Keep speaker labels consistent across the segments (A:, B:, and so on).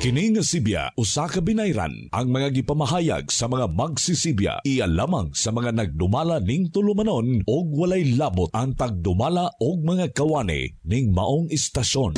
A: Kini nga Sibya usa ka binayran ang mga gipamahayag sa mga magsisibya iya lamang sa mga nagdumala ning tulumanon og walay labot ang pagdumala og mga kawani ning maong istasyon.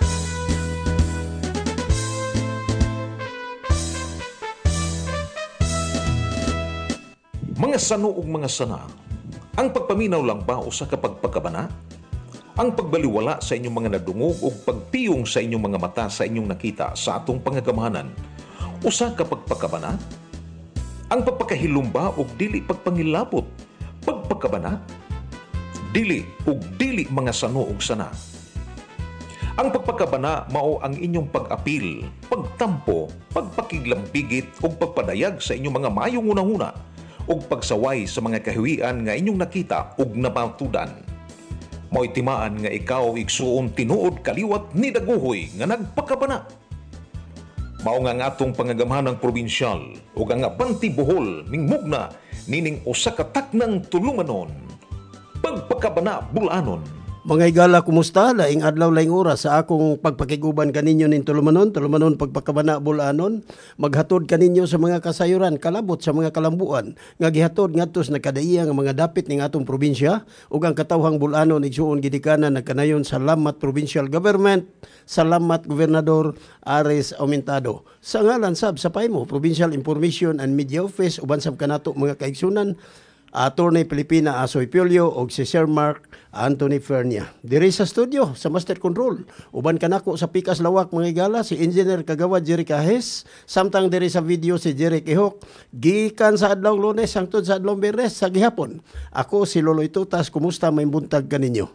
B: Mga sano ug mga sana, ang pagpaminaw lang ba usa ka pagpakabana? Ang pagbaliwala sa inyong mga nadungog o pagpiyong sa inyong mga mata sa inyong nakita sa atong pangagamahanan, usa ka pagpakabana? Ang pagpakahilumba o dili pagpangilabot, pagpakabana? Dili o dili mga sano ug sana. Ang pagpakabana mao ang inyong pag-apil, pagtampo, pagpakiglambigit o pagpadayag sa inyong mga mayong unahuna o pagsaway sa mga kahiwian nga inyong nakita ug napatudan. Mo'y timaan nga ikaw igsuon tinuod kaliwat ni daguhoy nga nagpakabana. Mao nga atong pangagamhanang probinsyal ug ang Abanti Bohol mingmugna nining usa ka taknang tulumanon. Pagpakabana bulanon.
C: Mga igala, kumusta? Laing adlaw, laing oras sa akong pagpakiguban kaninyo nin tulumanon pagpakabana bulanon. Maghatod kaninyo sa mga kasayuran, kalabot sa mga kalambuan. Nga gihatod ngadtos na kadaiya nga mga dapit ning atong probinsya ug ang katawhang bulanon igsuon gidikanan nagkanayon salamat provincial government, salamat Gobernador Ares Aumentado. Sa ngalan sab sa PAIMO, Provincial Information and Media Office, uban sab kanato mga kaigsunan, Attorney Pilipina Asoy Piolio o si Sir Mark Anthony Fernia. Diri sa studio, sa Master Control, uban kanako sa Pikas Lawak mga igala, si Engineer Kagawad Jerry Cajes, samtang diri sa video si Jerry Kihok, gikan sa adlaw Lunes, hangtod sa adlaw Biyernes, sa gihapon. Ako si Loloy Tutas, kumusta may buntag kaninyo?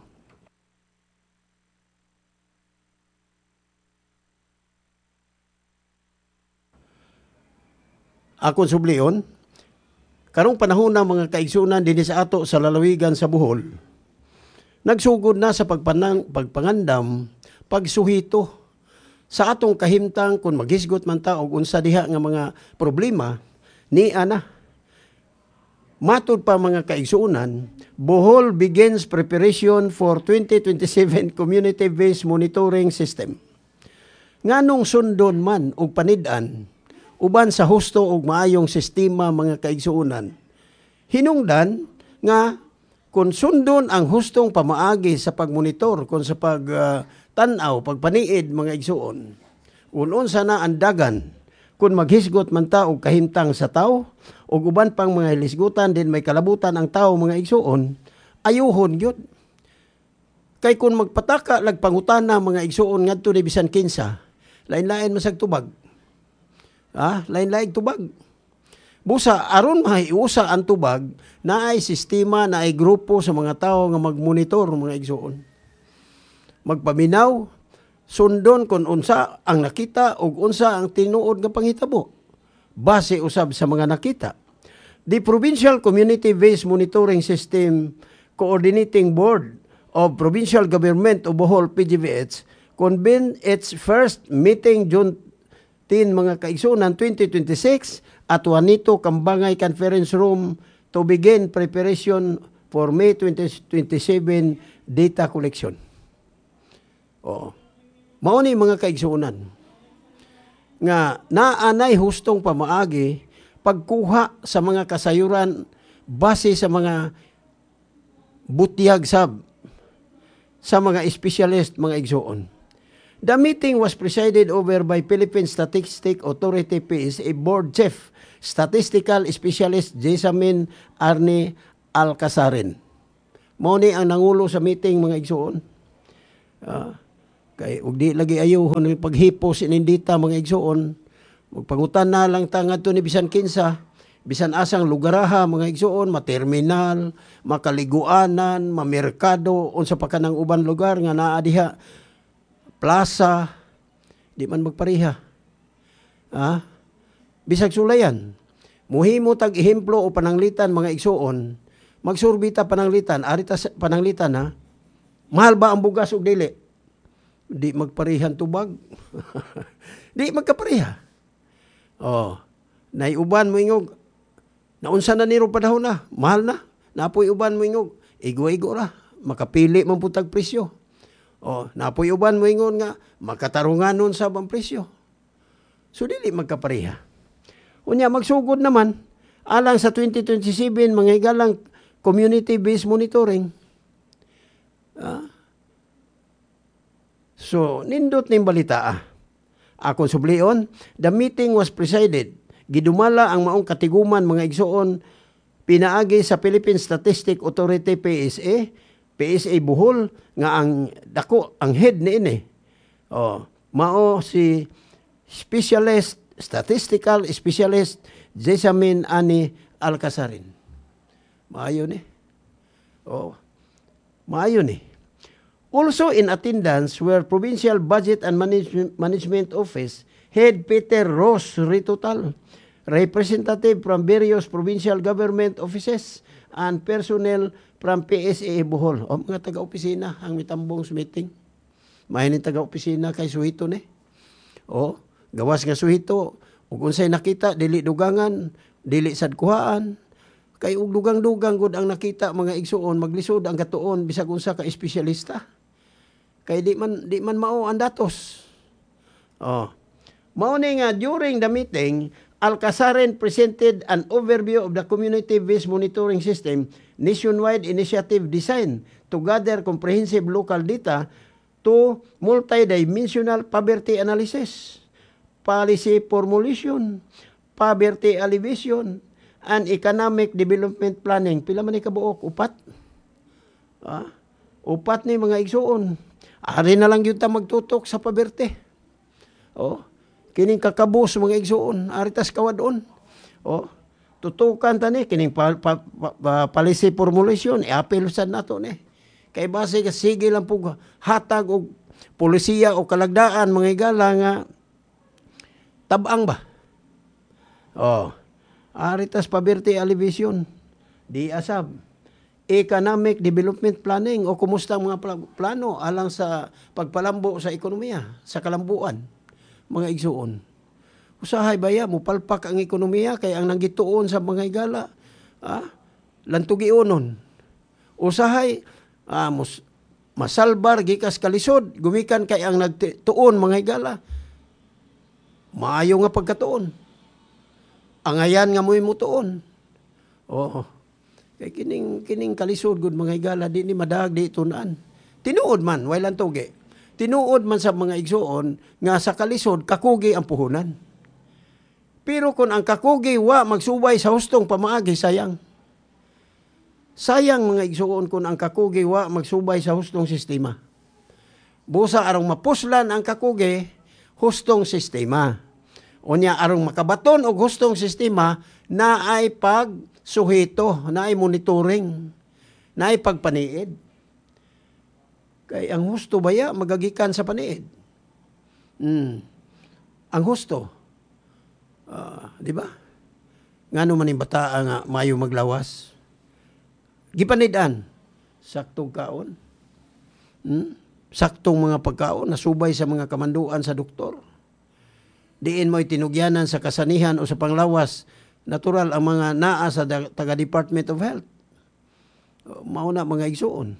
C: Akong sublion, karong panahon na mga kaigsunan din sa ato sa lalawigan sa Bohol, nagsugod na sa pagpangandam, pagsuhito sa atong kahimtang kung maghisgot man ta og unsa diha nga mga problema ni ana. Matud pa mga kaigsunan, Bohol begins preparation for 2027 community-based monitoring system. Nganong sundon man og panid-an uban sa husto og maayong sistema mga kaigsuunan. Hinungdan nga kung sundon ang hustong pamaagi sa pagmonitor, kung sa pagtanaw, pagpaniid mga igsuon, unsa na ang dagan, kung maghisgot man ta og kahimtang sa tao, o uban pang mga hilisgutan din may kalabutan ang tao mga igsuon, ayuhon yun. Kay kung magpataka lagpangutana mga igsuon ngadto ni bisan kinsa, lain-lain masag tubag. Lain-lain tubag. Busa, aron mahiusa ang tubag, na ay sistema, na ay grupo sa mga tao nga magmonitor, mga igsuon. Magpaminaw, sundon kung unsa ang nakita o unsa ang tinuod nga panghitabo. Base usab sa mga nakita. The Provincial Community-Based Monitoring System Coordinating Board of Provincial Government of Bohol, PGVH, convened its first meeting June 10 mga kaigsunan 2026 at Juanito Kambangay Conference Room to begin preparation for May 2027 data collection. Mao ni mga kaigsunan nga naanay hustong pamaagi pagkuha sa mga kasayuran base sa mga butyag sab sa mga specialist mga igsuon. The meeting was presided over by Philippine Statistics Authority PSA Board Chief Statistical Specialist Jessamine Arne Alcasarin. Mao ni ang nangulo sa meeting mga igsuon. Kay ug di lagi ayuhon ang paghipos inindita mga igsuon. Magpangutan na lang ta ngadto ni bisan kinsa, bisan asang lugaraha mga igsuon, materminal, makaliguanan, mamerkado unsa pa kanang uban lugar nga naa diha. Plaza, di man magpareha. Bisag sulayan. Muhimo tag ehemplo o pananglitan mga igsuon, magsurbita pananglitan, arita pananglitan ha. Mahal ba ang bugas o dili? Di magparehan tubag. Di magkapareha. Naiuban mo ingog. Naunsa na niro padahon na, mahal na. Napoy uban mo ingog, igo-igo ra. Makapili man putag presyo. Napoy uban mo ingon nga, makatarungan nun sa bang presyo. So dili magkapareha. Unya magsugod naman alang sa 2027 mga higalang community-based monitoring. So nindot ning balita. Akong sublion, the meeting was presided. Gidumala ang maong katiguman mga igsuon pinaagi sa Philippine Statistic Authority PSA Bohol nga ang head niini. Mao si statistical specialist Jessamine Ani Alcasarin. Maayo ni. Maayo ni. Also in attendance were Provincial Budget and Management Office Head Peter Ross Ritotal, representative from various provincial government offices and personnel from PSA Bohol. Mga taga-opisina ang mitambong sa meeting. Mahining taga-opisina kay Suhito ni. Gawas nga Suhito, ug unsay nakita dili dugangan, dili sad kuhaan. Kay ug dugang-dugang gud ang nakita mga igsuon maglisod ang katuon bisag unsa ka espesyalista. Kay di man mao ang datos. Mao ni nga during the meeting, Alcasarin presented an overview of the community-based monitoring system nationwide initiative design to gather comprehensive local data to multidimensional poverty analysis, policy formulation, poverty alleviation, and economic development planning. Pila man ni kabuok? 4? 4 ni mga igsuon. Ari na lang yun ta magtutok sa poverty. Kining kakabos mga igsuon, ari tas kawadon. Tutukan ta ni kining policy formulation, i-apel sad nato ni. Kay base ka sige lang pug hatag og polisiya o kalagdaan mga igala nga tabang ba. Ari tas poverty alleviation, di asab. Economic development planning o kumusta ang mga plano alang sa pagpalambo sa ekonomiya, sa kalambuan, mga igsuon. Usahay baya mo palpak ang ekonomiya kay ang nanggituon sa mga igala, lantugiunon. Usahay masalbar gikas kalisod, gumikan kay ang nagtuon mga igala. Maayo nga pagkatuon. Angayan nga mo'y mutuon. Kay kining kalisod gud mga igala di ni madag di tunan. Tinuod man wailan tugi. Tinuod man sa mga igsuon nga sa kalisod kakugi ang puhunan. Pero kung ang kakugi wa magsubay sa hustong pamaagi sayang. Sayang mga igsuon kung ang kakugi wa magsubay sa hustong sistema. Busa arong mapuslan ang kakugi hustong sistema. Unya arong makabaton og hustong sistema na ay pagsuhito, na ay monitoring, na ay pagpaniid. Kay ang husto baya magagikan sa paniid. Ang husto, di ba? Ngano man yung bata nga mayo maglawas. Gipanidan, saktong kaon. Saktong mga pagkaon, nasubay sa mga kamanduan sa doktor. Diin mo'y tinugyanan sa kasanihan o sa panglawas, natural ang mga naa sa taga-Department of Health. Mauna mga igsuon.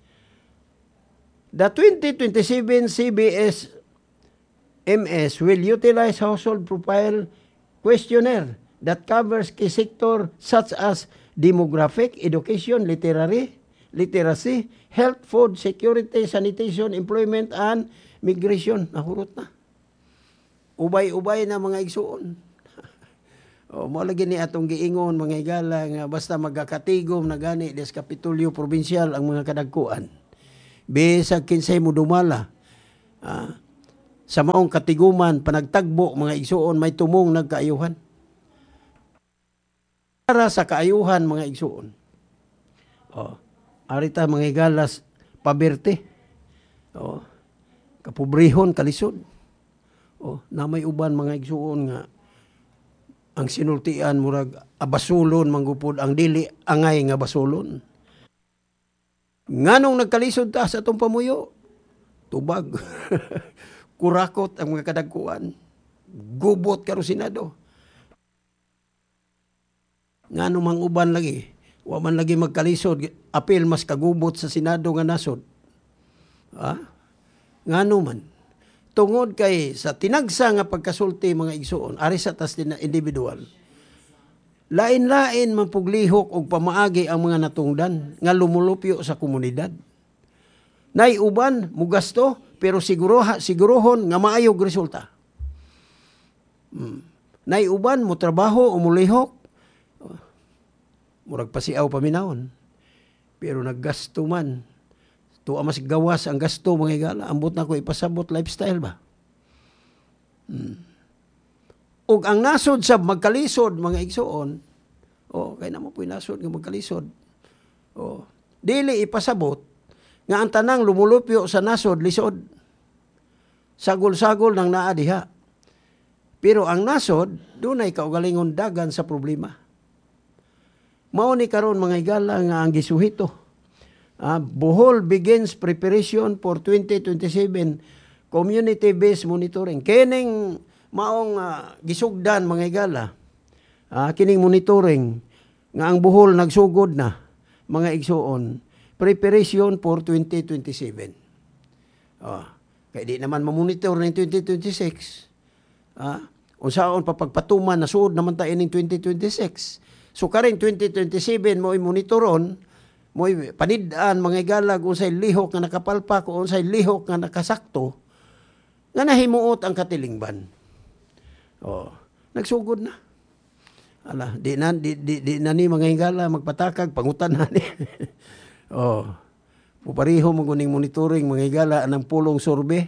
C: The 2027 CBS MS will utilize household profile questionnaire that covers key sector such as demographic, education, literacy, health, food, security, sanitation, employment, and migration. Nahurot na. Ubay-ubay na mga igsuon. Mo lagi ni atong giingon mga igala nga basta magkakatigom na gani des Kapitulyo Provincial ang mga kadagkuan. Bisag kinsay mo dumala. Sa maong katiguman panagtagbo mga igsuon may tumong nagkaayuhan. Para sa kaayuhan mga igsuon. Arita mga igalas paberte. Kapobrehon kalisod. Na may uban mga igsuon nga ang sinultian murag abasulon manggupod ang dili angay nga basulon. Nganong nagkalisod ta sa atong pamuyo? Tubag. Kurakot ang mga kadagkuan. Gubot karo Senado. Ngano mang uban lagi. Wa man lagi magkalisod. Apil mas kagubot sa Senado nga nasod. Ngano man. tungod kay sa tinagsa nga pagkasulti mga igsoon, ari sa tas individual, lain-lain man puglihok og pamaagi ang mga natungdan nga lumulupyo sa komunidad. Nay uban mo gasto pero sigurohon nga maayog resulta. Nay uban mo trabaho o mulihok, murag pasiaw paminawon. Pero naggasto man, tuwa mas gawas ang gasto mga igala, ambot na ko ipasabot lifestyle ba? Ug ang nasod sa magkalisod mga igsoon, kay na mo po'y nasod nga magkalisod. Dili ipasabot nga ang tanang lumulupyo sa nasod lisod. Sagol-sagol nang naa diha. Pero ang nasod dunay kaugalingon dagan sa problema. Mao ni karon mga igala nga ang gisuhito. Bohol begins preparation for 2027 community-based monitoring. Kining maong gisugdan mga igala. Kining monitoring nga ang Bohol nagsugod na mga igsoon. Preparation for 2027. Kaya di naman mamonitor ng 2026. Unsaon papagpatuman na suod naman tayo ng 2026. So karing 2027 mo monitoron, mo panidaan mga igalag unsay lihok nga nakapalpak o unsay lihok nga nakasakto nga nahimuot ang katilingban. Nagsugod na. Di na ni mga igala magpatakag pangutan na ni. Pupariho mo kuning monitoring mga igala ng pulong survey.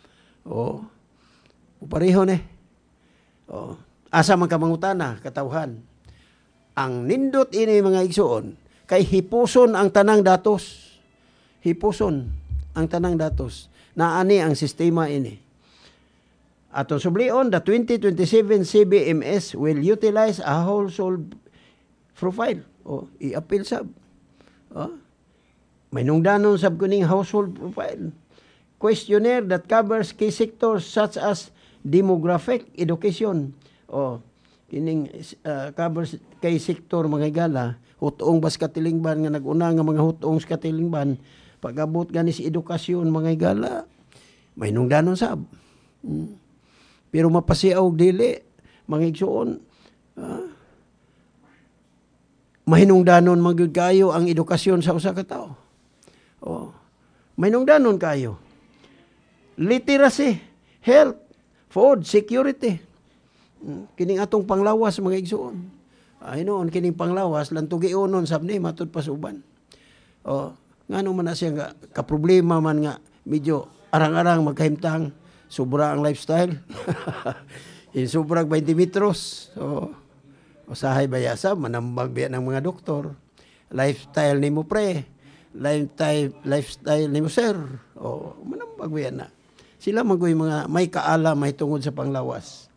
C: Pupariho ni. Asa man ka mangutana katawhan. Ang nindot ini mga igsoon, kay hipuson ang tanang datos. Hipuson ang tanang datos. Naani ang sistema ini. Atong sublion, the 2027 CBMS will utilize a household profile. I-appeal sab. May nungdanon sab kuning household profile. Questionnaire that covers key sectors such as demographic, education. Kining covers kay sektor mga igala, hutong bas katilingban nga nag-una nga mga hutong sa katilingban, pag-abot gani si edukasyon mga igala, may nungdanon sab. Pero mapasiaw dili, mga igsoon, mahinungdanon magyud kayo ang edukasyon sa usa ka tawo. Mahinungdanon kayo. Literacy, health, food, security. Kining atong panglawas mga igsoon. Noon kining panglawas lang tugiunon sab ni matud pasuban. Ngano man na siya nga kaproblema man nga medyo arang-arang magkahimtang sobra ang lifestyle. Sobrang 20 metros. Usahay bayasa manambag biya ng mga doktor. Lifestyle ni mo pre. Lifestyle ni mo sir. Manambag biya na. Sila magoy mga may kaala may tungod sa panglawas.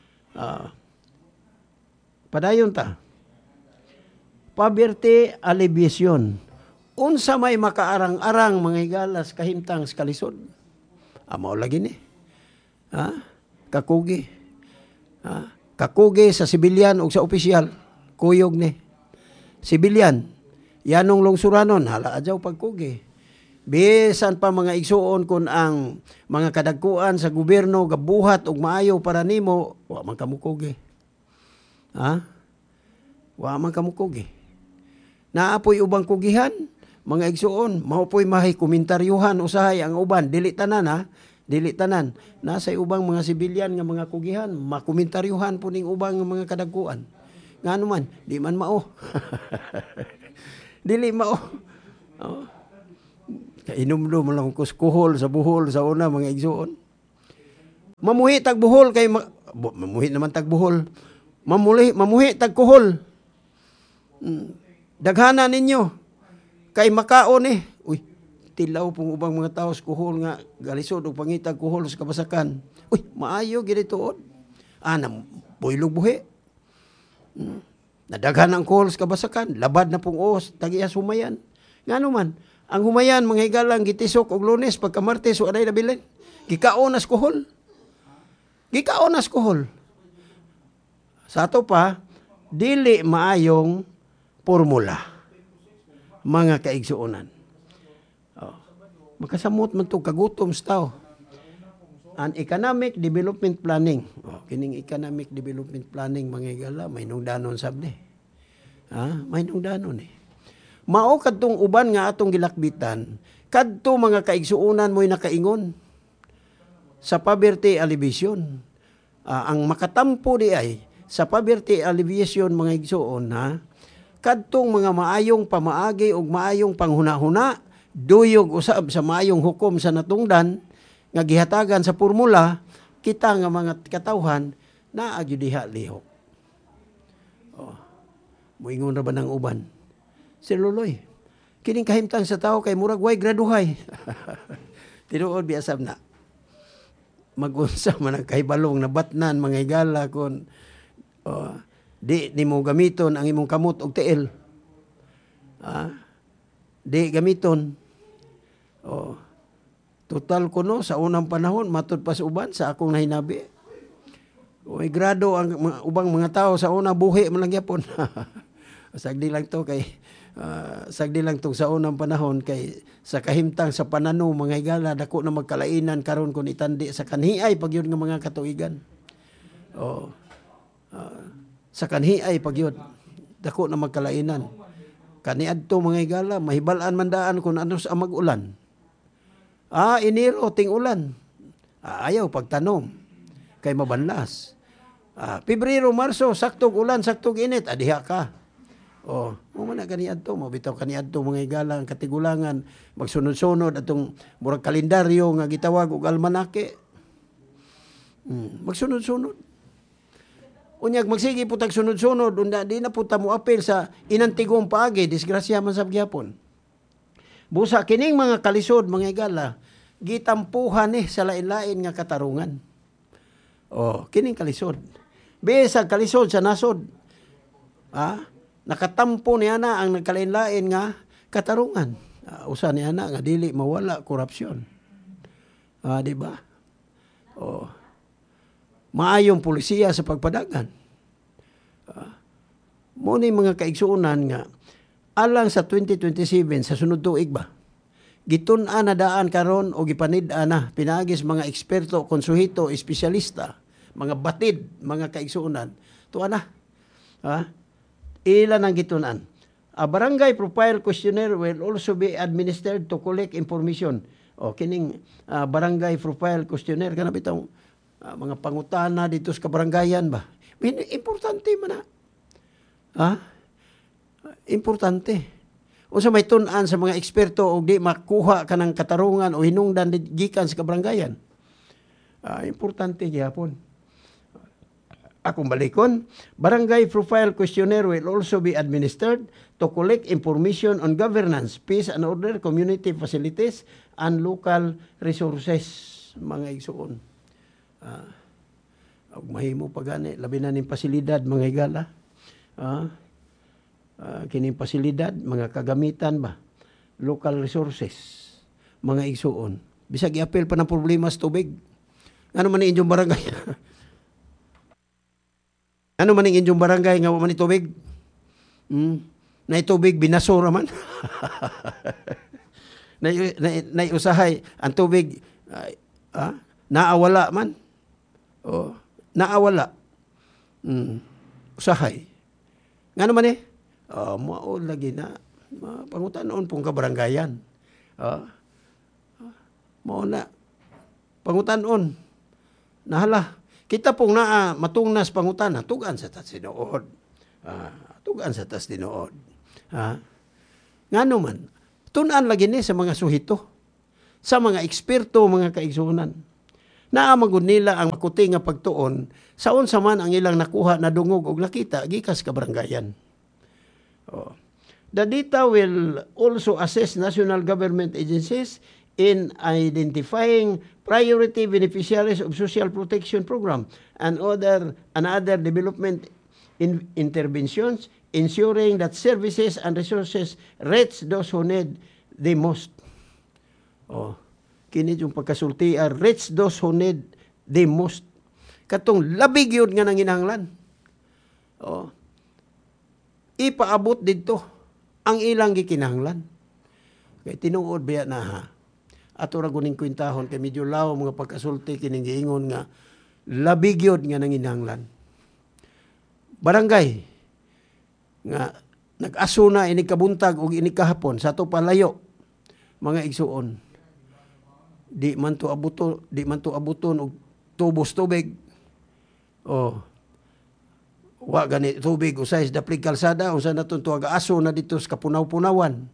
C: Padayon ta. Poverty alleviation. Unsa may makaarang-arang mga igalas kahimtang sa kalisod. Mao lagi ni. Kakugi. Kakugi sa sibilyan o sa opisyal. Kuyog ni. Sibilyan. Yanong lungsuranon. Hala adyaw pagkugi. Bisan pa mga igsuon kun ang mga kadagkuan sa gobyerno gabuhat og maayo para nimo, wa man kamukugi. Wa man kamukugi. Naapoy ubang kugihan, mga igsuon, maupoy mahi komentaryuhan usahay ang uban, dili tanan. Nasay ubang mga sibilyan nga mga kugihan, makomentaryuhan po ning ubang mga kadagkuan. Ngano man, di man mao. Dili mao. Kainom-dom lang kuskuhol sa buhol sa una mga igsoon. Mamuhi tag buhol kay mamuhi naman tag buhol. Mamuhi tag kuhol. Daghana ninyo kay makaon tilaw pong ubang mga taos kuhol nga galisod og pangitag kuhol sa kabasakan. Maayo gid tuod. Buylog buhi. Nadaghan ang kuhol sa kabasakan, labad na pong os tagiya sumayan. Ngano man ang humayan mga higalang gitisok og Lunes pagka Martes o aday nabilin. Gikaon as kuhol. Sa ato pa dili maayong formula mga kaigsuonan. Makasamot man to kagutom sa tao. an economic development planning. Kining economic development planning mga igala, may nungdanon sabdi. May nungdanon eh. Mao kadtong uban nga atong gilakbitan, kadto mga kaigsuunan mo'y nakaingon sa poverty alleviation. Ang makatampo di ay sa poverty alleviation mga igsuon kadtong mga maayong pamaagi ug maayong panghuna-huna, duyog usab sa maayong hukom sa natungdan nga gihatagan sa formula, kita nga mga katawhan naa gyud diha lihok. Moingon ra ba ng uban? Si Luloy, kining kahimtang sa tao kay murag way graduhay. Tinuod biasab na. Magunsa man ang kahibalong na batnan mga higala kung di mo gamiton ang imong kamot og tiil. Di gamiton. Total ko no, sa unang panahon, matud pa sa uban, sa akong nahinabi. May grado ang ubang mga tao sa una, buhi man lang yapon. Sagdi lang to kay, sagdi lang to sa unang panahon kay sa kahimtang sa panano mga higala, dako na magkalainan karon kung itandi sa kanhiay pag yun nga mga katuigan. Sa kanhiay pag yun, dako na magkalainan. Kaniadto mga higala, mahibalaan mandaan kung ano sa mag-ulan. Enero, ting-ulan. Ayaw pagtanom. Kay mabanlas. Pebrero, Marso, saktog ulan, saktog init. Diha ka. Muna kaniadto. Mabitaw kaniadto mga higala, ang katigulangan. Magsunod-sunod atong murag kalendaryo nga gitawag og almanake. Magsunod-sunod. Unyag magsigi po tag sunod-sunod. Di na po mo apel sa inantigong paagi. Disgrasya man sa gyapon. Busa kining mga kalisod, mga higala, gitampuhan sa lain-lain nga katarungan. Kining kalisod. Bisag kalisod sa nasod. Nakatampo niya na ang nagkalain-lain nga katarungan. Usa niya na nga dili mawala korupsyon. Di ba? Maayong pulisiya sa pagpadagan. Muna mga kaigsuunan nga alang sa 2027 sa sunod tuig ba, gitun-an na daan karon o gipanid-an na pinagis mga eksperto, konsuhito, espesyalista, mga batid, mga kaigsuunan. Tuwa na. Ilan ang gitun-an. A barangay profile questionnaire will also be administered to collect information. Kining barangay profile questionnaire, kanap itong mga pangutana dito sa kabarangayan ba. Importante man na. Importante. O sa may tun-an sa mga eksperto o di makuha ka ng katarungan o hinungdan gikan sa kabarangayan. Importante gyapon. Akong balikon, barangay profile questionnaire will also be administered to collect information on governance, peace and order, community facilities, and local resources. Mga igsuon. Mahimo pa gani, labi na ning pasilidad, mga higala. Kining pasilidad, mga kagamitan ba, local resources, mga igsuon. Bisag i-apel pa ng problema sa tubig. Ano man inyong barangay? Ano man inyong barangay nga man tubig? Na tubig binasura man. na usahay ang tubig naawala man. Naawala. Usahay. Ngano man mao lagi na pangutanon pong kabarangayan. Mao na pangutanon. Nahala. Kita pong matungnas pangutana, tugan sa tas tinuod. Tugan sa tas tinuod. Ngano man, tunan lagi ni sa mga suhito, sa mga eksperto, mga kaigsunan. Naamagod nila ang makuti nga pagtuon, saon sa man ang ilang nakuha na dungog og nakita, gikas kabarangayan. The data will also assess national government agencies in identifying priority beneficiaries of social protection program and other development interventions, ensuring that services and resources reach those who need the most. Kini yung pagkasultian, reach those who need the most. Katong labig yun nga nang inahanglan. Ipaabot dito ang ilang gikinahanglan. Kaya tinuod biya na ato ra guning kwintahon kay medyo law mga pagkasulti kining giingon nga labigyod nga nanginahanglan. Barangay nga nag-aso na ini kabuntag ug ini kahapon sa ato palayo mga igsuon. Di man to abuton og tubos tubig. Wa gani tubig usay sa daplig kalsada unsa naton tuwag aso na dito sa kapunaw-punawan.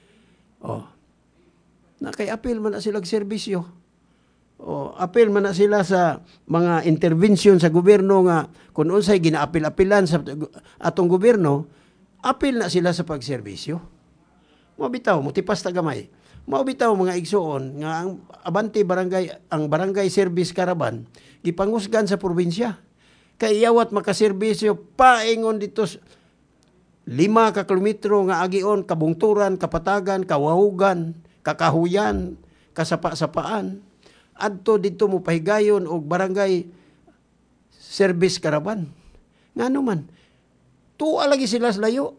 C: Nakay-apil man na sila serbisyo. Apil man na sila sa mga intervention sa gobyerno nga kung unsay ginaapil-apilan sa atong gobyerno, apil na sila sa pagserbisyo. Mabitaw, mutipas ta gamay. Mabitaw mga igsuon nga ang Abante barangay, ang barangay service caravan gipangusgan sa probinsya. Kay iyawat makaserbisyo paingon dito 5 ka kilometro nga agion kabungturan, kapatagan, kawahugan, kakahuyan, kasapa-sapaan. Adto dito mo pahigayon og barangay service caravan. Ngano man, tuwa lagi sila sa layo.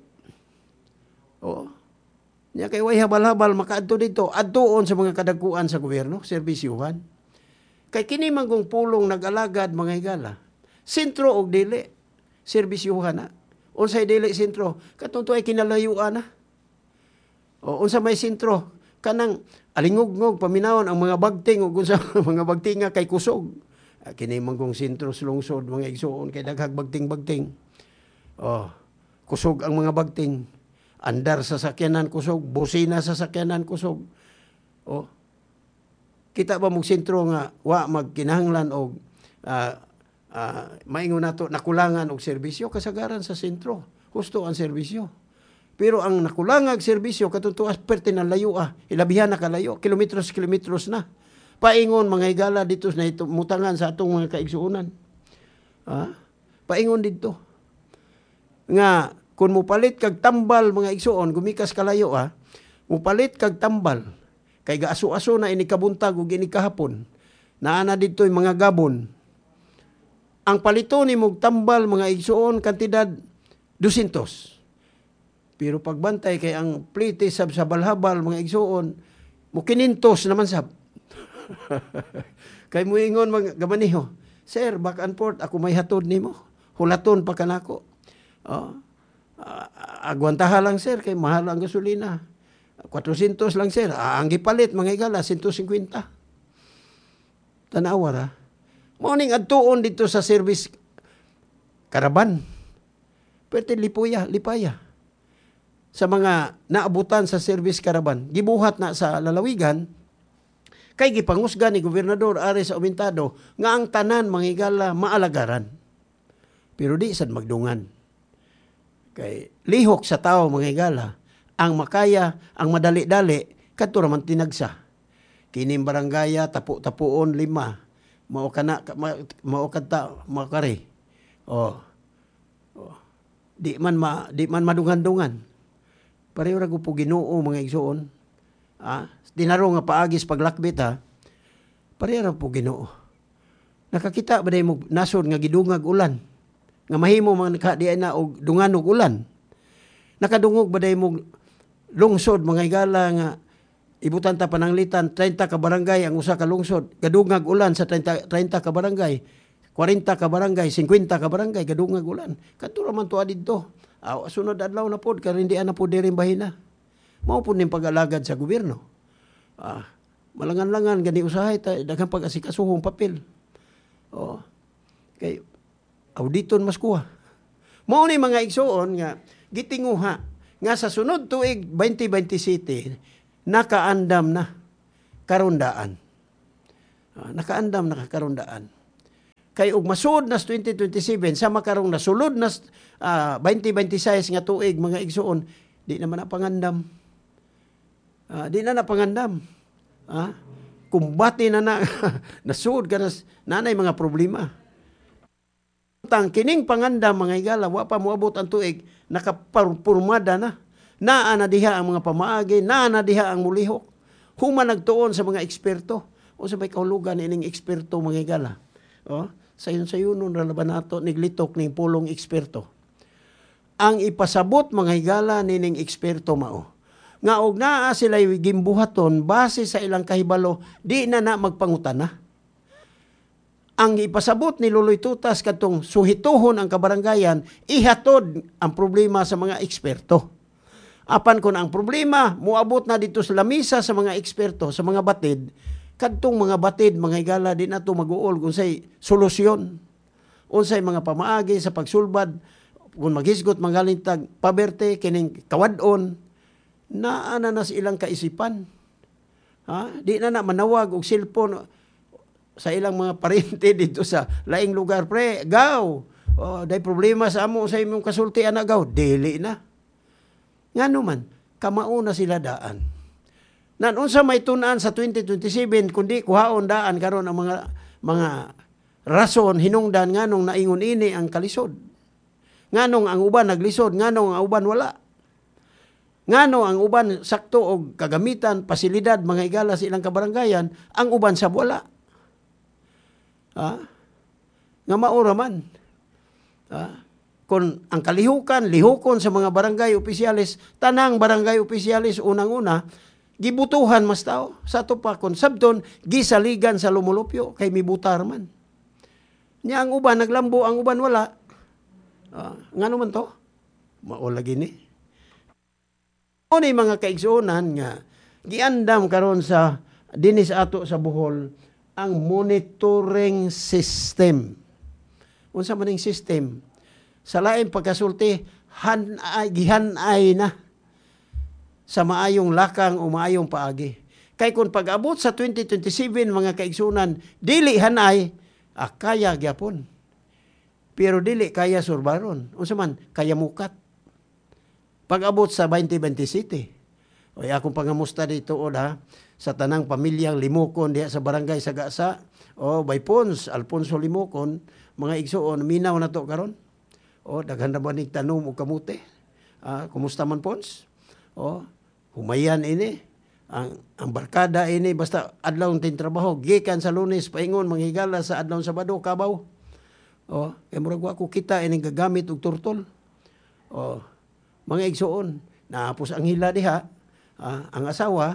C: Nya kay way habal-habal makaadto dito, adtuon sa mga kadagkuan sa gobyerno, serbisyuhan. Kay kini man kung pulong nag-alagad mga higala. Sentro og dili, serbisyuhan na. Unsay dili sentro, katong ay kinalayuan na. Unsa may sentro, kanang alingog-ngog paminawon ang mga bagting ug unsa mga bagting nga kay kusog. Kini man kung sentro sa lungsod mga igsuon kay daghag bagting-bagting. Kusog ang mga bagting. Andar sa sakyanan kusog, busina sa sakyanan kusog. Kita ba mong sentro nga wa magkinahanglan og maingon nato nakulangan og serbisyo kasagaran sa sentro. Husto ang serbisyo. Pero ang nakulangag serbisyo katong tuas perti ng layo ilabihan na kalayo, kilometros na. Paingon mga higala dito na mutangan sa atong mga kaigsuonan. Paingon dito. Nga kung mupalit kag tambal mga igsuon gumikas kalayo mupalit kag tambal kay gaaso-aso na ini kabuntag ug ini kahapon. Naana dito'y mga gabon. Ang palito ni mog tambal mga igsuon kantidad 200. Pero pagbantay kay ang plite sab sa balhabal mga igsuon mo 500 naman sab. Kay moingon mga gamaniho, "Sir, back and forth ako may hatod nimo. Hulaton pa kanako." Agwantaha lang sir kay mahal ang gasolina. 400 lang sir. Ang gipalit mga higala 150. Tanawa morning adtuon dito sa service caravan. Pwede lipaya. Sa mga naabutan sa service caravan, gibuhat na sa lalawigan, kay gipangusgan ni Gobernador Ares Aumentado nga ang tanan mga higala maalagaran. Pero di sad magdungan. Kay lihok sa tao mga higala, ang makaya, ang madali-dali, kadto ra man tinagsa. Kining barangaya, tapu-tapuon 5. Mao kare. Di man madungan-dungan. Pareho ra po Ginoo mga igsuon. Dinaro nga paagis paglakbit pareho ra po Ginoo. Nakakita ba day mo nasod nga gidungag ulan? Nga mahimo man diay na og dungan og ulan. Nakadungog ba day mo lungsod mga higala nga ibutan ta pananglitan 30 ka barangay ang usa ka lungsod, gadungag ulan sa 30 ka barangay, 40 ka barangay, 50 ka barangay gadungag ulan. Kadto ra man tuwa didto. Sunod adlaw na pod karon di ana pod diri bahina. Mao pod ning pag-alagad sa gobyerno. Malangan-langan gani usahay ta daghang pag-asikasuhong papel. Kay auditon mas kuha. Mao ni mga igsuon nga gitinguha nga sa sunod tuig 2027 nakaandam na karundaan. Nakaandam na karundaan. Kay og masud nas 2027 sa makarong nasulod nas 2026 nga tuig mga igsuon di naman napangandam. Di na napangandam. Kumbati na nasud ka nanay mga problema. Kining pangandam mga higala wa pa moabot ang tuig nakapurmada na. Naa na diha ang mga pamaagi, naa na diha ang mulihok. Human nagtuon sa mga eksperto. O sa may kahulugan ining eksperto mga higala. Sayon-sayonon ralaban nato niglitok ning pulong eksperto. Ang ipasabot mga higala nining eksperto mao. nga og naa sila gimbuhaton base sa ilang kahibalo, di na magpangutana. Ang ipasabot ni Luloy Tutas katong suhituhon ang kabaranggayan, ihatod ang problema sa mga eksperto. Apan kung ang problema muabot na dito sa lamisa sa mga eksperto, sa mga batid, kadtong mga batid, mga higala, di na ito mag-uol kung say solusyon. Unsay mga pamaagi sa pagsulbad, kung maghisgot mangalintag paberte, kining kawadon, naana na sa ilang kaisipan. Di na manawag og cellphone sa ilang mga parente dito sa laing lugar, pre, gaw, day problema sa amo sa imong kasulti, ana gaw, dili na. Nga naman, kamauna sila daan. Unsa may tunaan sa 2027, kundi kuhaon daan karon ang mga rason, hinungdan, nganong naingon ini ang kalisod. Nganong ang uban naglisod, nganong ang uban wala. Ngano ang uban sakto og kagamitan, pasilidad, mga higala sa ilang kabaranggayan, ang uban sa wala. Nga maura man. Kung ang kalihukan, lihukon sa mga barangay opisyalis, tanang barangay opisyalis unang-una, gibutuhan mas tao. Sa ito pa, kung sabton, gisaligan sa lumulupyo, kay mibutar man. Nya ang uban, naglambo, ang uban wala. Nga naman to? Maula gini. Ano yung mga kaigsuunan nga, giandam karon sa dinis ato sa Bohol, ang monitoring system. Unsa man ning system? Sa lain pagkasulti, gihanay na sa maayong lakang o maayong paagi. Kay kung pag-abot sa 2027, mga kaigsunan, dili hanay, kaya gyapon. Pero dili kaya surbaron. Unsa man, kaya mukat. Pag-abot sa 2027, o akong pangamusta dito sa tanang pamilyang Limokon diya sa barangay Sagasa, o Baypons, Alfonso Limokon, mga igsuon, minaw na to karon. O daghan na ba ning tanom o kamute? Kumusta man Pons? O humayan ini, ang barkada ini, basta adlaw tin trabaho, gikan sa Lunes, paingon, manghigala sa adlaw Sabado, kabaw. O, kaya murag ako kita ining gagamit og turtol. O, mga igsuon, napos ang hila diha, ang asawa,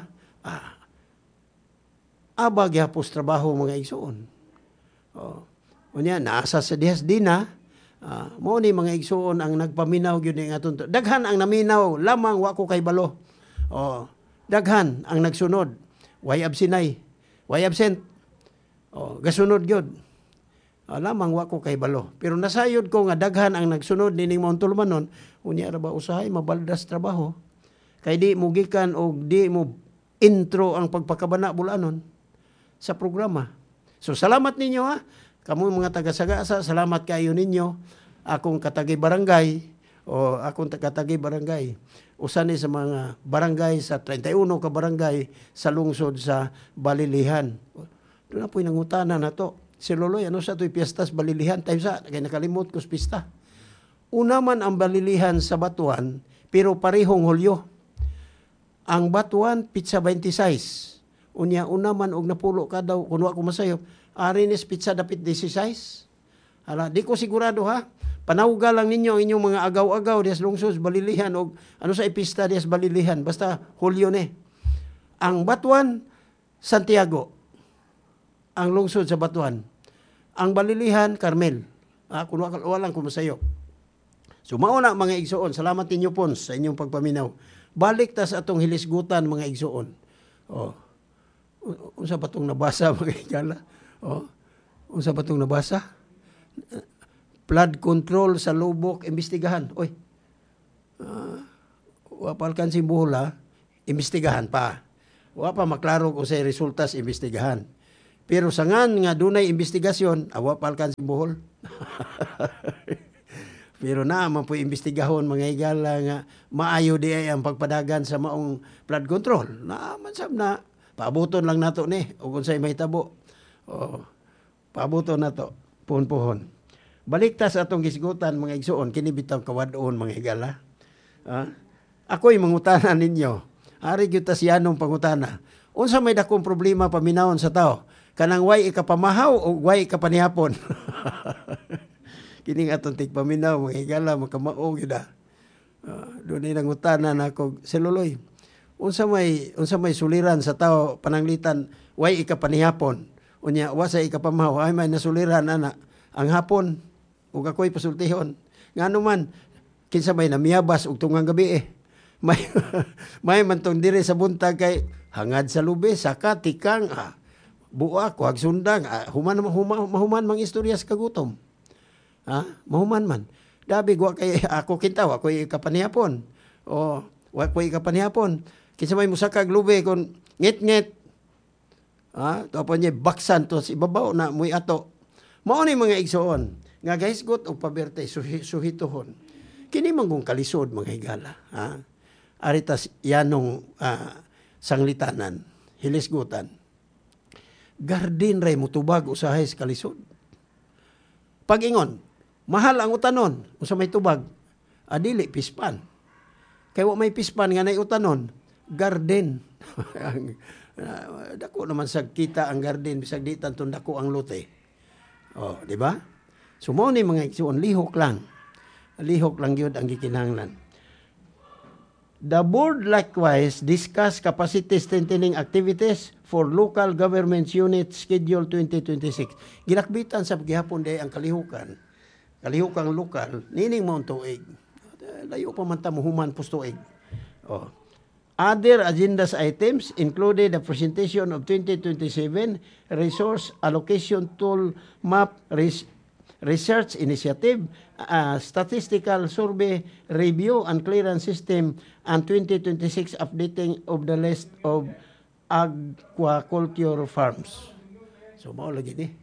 C: abag yapos trabaho mga igsuon. Unya, naasa sa dihas dina, mao ni mga igsuon ang nagpaminaw gyud nga tunto. Daghan ang naminaw, lamang wa ko kay balo. Daghan ang nagsunod, way absinay, way absent. Gasunod gyud. Lamang wa ko kay balo. Pero nasayod ko nga daghan ang nagsunod nining Mount Tulumanon, unya ra ba usahay mabaldas trabaho. Kay di mo gikan og di mo intro ang pagpakabana bulanon sa programa. So salamat ninyo Kamo mga taga-Sagasa, salamat kayo ninyo. Akong katagi barangay o akong katagi barangay. Usa ni sa mga barangay sa 31 ka barangay sa lungsod sa Balilihan. Doon na po'y nangutana na to. Si Loloy, ano sa to'y piyestas Balilihan? Time sa, kaya nakalimot ko pista. Una man ang Balilihan sa Batuan, pero parehong Hulyo. Ang Batuan, pizza 26. Unya, una man og napulo ka daw, kung wa ko masayop, arinis pizza dapit 16. Hala, di ko sigurado Panawga lang ninyo ang inyong mga agaw-agaw dias lungsod Balilihan o ano sa ipista dias Balilihan. Basta Hulyo ni. Ang Batuan, Santiago. Ang lungsod sa Batuan. Ang Balilihan, Carmel. Kung walang kumasayo. So mauna mga igsuon, salamat ninyo Pons sa inyong pagpaminaw. Balik ta sa atong hilisgutan mga igsuon. Unsa ba itong nabasa mga igala? Unsa ba itong nabasa? Flood control sa Lubok, imbestigahan. Wapalkan si Buhol imbestigahan pa. Wa pa maklaro kung sa resultas imbestigahan. Pero sangan nga dunay investigasyon, wapalkan si Buhol. Pero naman po imbestigahon mga igala nga maayo di ay ang pagpadagan sa maong flood control. Naman sab na paabuton lang nato ni o kung sa'y may tabo. Paabuton nato, puhon-puhon. Balikta sa atong gisgutan mga igsuon, kini bitaw kawadon mga higala. Ako'y mangutana ninyo. Ari gyud ta siyanong pangutana. Unsa may dakong problema paminawon sa tao? Kanang way ikapamahaw o way ikapanihapon? Kining atong tigpaminaw mga higala makamao gyud Doon ay nangutana na ako, si Loloy, unsa may suliran sa tao pananglitan way ikapanihapon. Unya wa sa ikapamahaw ay may nasuliran ana ang hapon ug ako'y pasultihon. Ngano man kinsa may namiyabas og tungang gabi may may man tong diri sa buntag kay hangad sa lubi saka tikang buak wag sundang mahuman mang istorya sa kagutom. Mahuman man. Dabi wa kay ako kintaw ako ikapanihapon. O wa ko ikapanihapon. Kinsa may musakag lubi kon ngit-ngit. Tapos niya baksan to si ibabaw na muy ato. Mao ni mga igsoon nga gahisgot og paberte suhitohon. Kini man kung kalisod mga higala. Aritas yanong sanglitanan, hilisgutan. Gardin ray mutubag usahay sa kalisod. Pag-ingon, mahal ang utanon unsa may tubag. Adili pispan. Kay wa may pispan nga nay utanon, garden. Dako naman sa kita ang garden bisag di tanton dako ang lote. Di ba? So mao ni mga igsoon lihok lang. Lihok lang gyud ang gikinahanglan. The board likewise discuss capacity strengthening activities for local government unit schedule 2026. Ginakbitan sa gihapon day ang kalihukang lokal nining mao tuig. Layo pa man ta mohuman pustuig. Other agendas items included the presentation of 2027 Resource Allocation Tool Map Research Initiative, Statistical Survey Review and Clearance System, and 2026 updating of the list of aquaculture farms. So, mao lagi ni.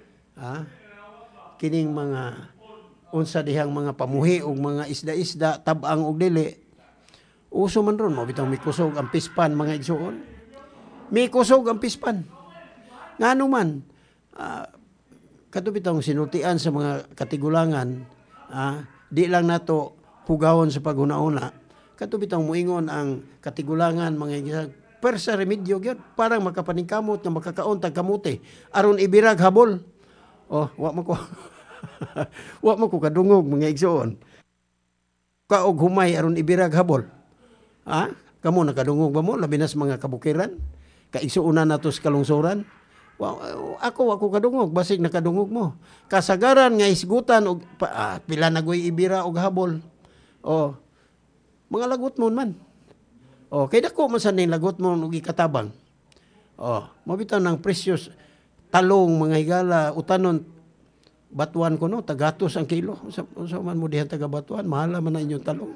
C: Kining mga unsa dihang mga pamuhi og mga isda-isda, tabang og dili, uso man ron, mabitang may kusog ang pispan, mga igsuon. May kusog ang pispan. Ngano man, katubitang sinultian sa mga katigulangan, di lang nato hugawon sa paghuna-una. Katubitang muingon ang katigulangan, mga igsuon, persa remedyo gyud parang makapaningkamot nga makakaon tag kamuti aron ibirag habol. Wa mo ko kadungog mga igsuon. Kaog humay aron ibirag habol. Kamo nakadungog ba mo labi na sa mga kabukiran? Kaigsuunan nato sa kalungsuran? Ako kadungog basig nakadungog mo. Kasagaran nga isgutan og pila nagoy ibira og habol. Mga lagot mo man. Kay dako man sa ning lagot mo og ikatabang. Mabitaw ng precious talong mga higala utanon batuan ko no tagatos ang kilo. Unsa man mo diha taga batuan, mahal man na inyong talong.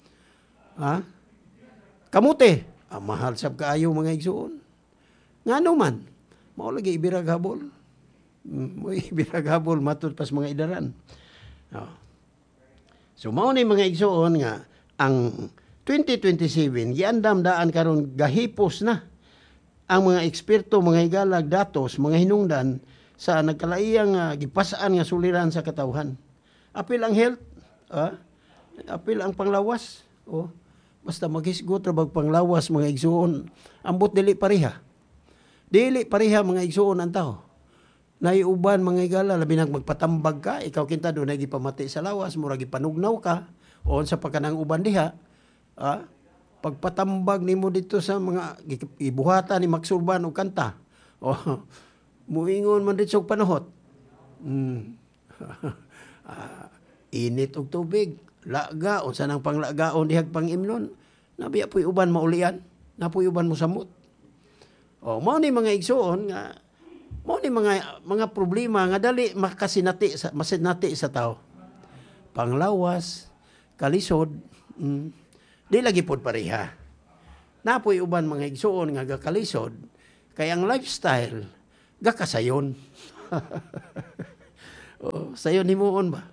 C: Kamuti, mahal sab kaayo mga igsuon. Ngano man, mao lagi ibirag habol. Ibirag habol matud pas mga idaran. So mao ni mga igsuon nga ang 2027 giandam daan karon gahipos na ang mga eksperto, mga higalag, datos, mga hinungdan sa nagkalaiyang gipasaan nga suliran sa katawhan. Apil ang health, apil ang panglawas. Basta maghisgot ra bag panglawas mga igsuon, ambot dili pareha. Dili pareha mga igsuon ang tao. Naiuban mga higala labi nang magpatambag ka, ikaw kinta do na gipamati sa lawas, mura gipanugnaw ka o sa pagkanang uban diha. Pagpatambag nimo dito sa mga ibuhatan ni Maxurban og kanta. Muingon man dito og panahot. Init og tubig, laga unsa nang panglagaon dihag pangimnon. Nabiya puy uban maulian, napuy uban mo samot. Mao ni mga igsuon nga mao ni mga problema nga dali masinati sa tao. Panglawas, kalisod, di lagi pod pareha. Napoy uban mga igsuon nga gakalisod kay ang lifestyle gakasayon. Sayon himuon ba?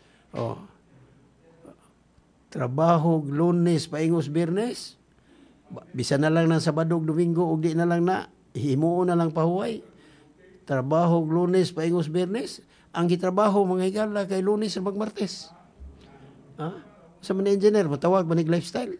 C: Trabaho Lunes paingos Biyernes. Bisa na lang ng Sabado Domingo ug di na lang na himuon na lang pahuway. Trabaho Lunes paingos Biyernes. Ang gitrabaho mga higala kay Lunes sa Martes. Sa mga engineer, matawag manig lifestyle.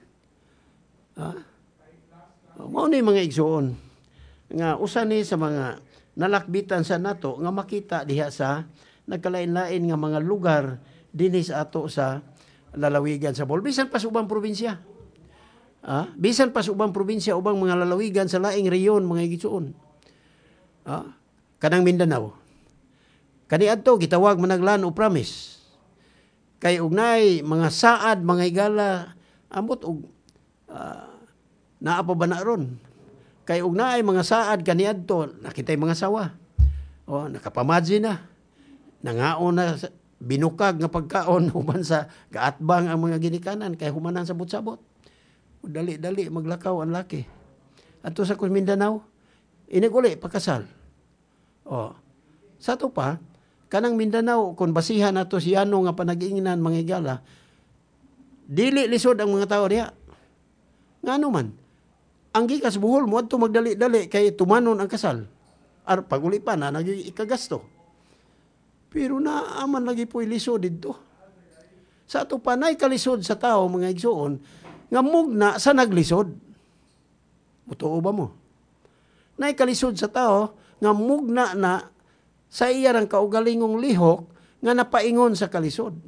C: Mao ni mga igsuon nga usa ni sa mga nalakbitan sa nato nga makita diha sa nagkalain-lain nga mga lugar dinhi sa ato sa lalawigan sa Bohol bisan pa sa ubang probinsya. Bisan pa sa ubang probinsya, ubang mga lalawigan sa laing reyon, mga igsuon. Kanang Mindanao. Kaniadto gitawag managlan o promise. Kay ugnay mga saad, mga higala, ambot og naa pa ba na ron? Kay ugnay mga saad kaniadto, nakitay mga sawa. Nakapamadzi na. Nangaon na binukag nga pagkaon human sa gaatbang ang mga ginikanan kay humanan sa butsabot. Dali-dali maglakaw ang laki. Adto sa Mindanao, iniguli pakasal. Sa to pa, kanang Mindanao, kung basihan nato siyano nga panag-iingnan mga higala, dili lisod ang mga tao diha. Ngano man, ang gikas buhol mo adto magdali-dali kay tumanon ang kasal. Paguli pa na ikagasto. Pero naaman lagi po'y lisod dito. Sa ato pa nay kalisod sa tao mga igsuon nga mugna sa naglisod. Mutuo ba mo? Nay kalisod sa tao nga mugna na sa iya rang kaugalingong lihok nga napaingon sa kalisod.